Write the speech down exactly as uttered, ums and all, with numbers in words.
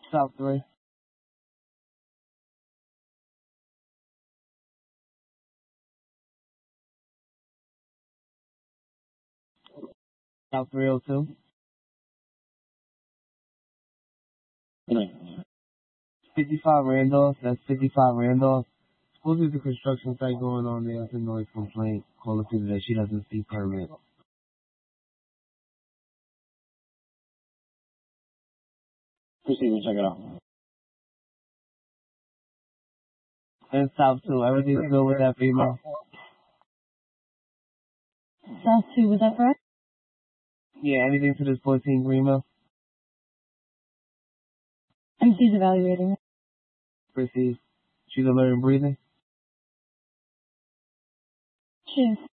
South three. South three oh two. fifty-five Randolph. That's fifty-five Randolph. Supposedly there's a construction site going on there. It's a noise complaint. Call the people that she doesn't see permit. Proceed and check it out. And South two. Everything's good with that female? South two, was that correct? Yeah, anything to this fourteen Greenville? M C's evaluating it. Proceed. She's alert and breathing? She is.